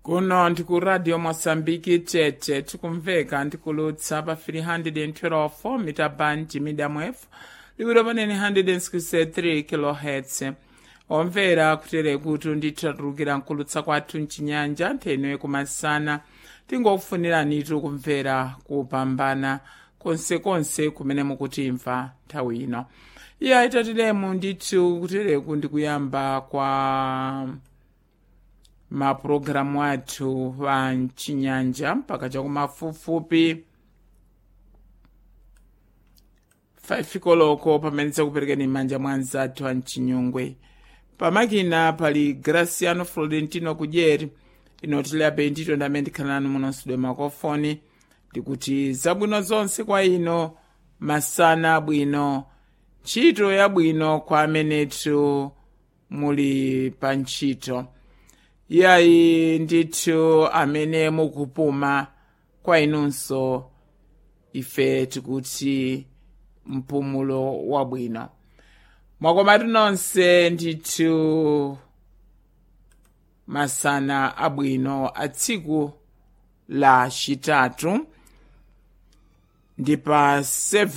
Kuno ndiku Radio Mosambiki Tete tikumveka ndikulutsa pa 312 mita band medium wave liwiro panene 163 kHz. Omvera kutere kuti ndithatukira nkulutsa kwathu mchinyanja ntheno kumasana tingokufunirani kumvera kupambana konsekonse kumene mukutimva nthawi ino. Iya itatilemu ndithu kutereku ndikuyamba kwa mapulogalamu athu wa mchinyanja mpaka chakumafupifupi 5 koloko pamene tikuperekeni m'manja mwa anzathu a mchinyungwe. Pamakina pali Graciano Florentino Kudyeri inotileabe ndito ndamene ndikhala nanu munonsidwe makofoni ndikuti zabwino zonse kwa ino, masana abwino, ntchito yabwino kwa amenetu muli pa ntchito. Yayi ndithu amene mukupuma kwa inunso ife tikuti mpumulo wabwino. Mwakomatu nonse ndithu masana abwino a tsiku la chitatu ndi pa 7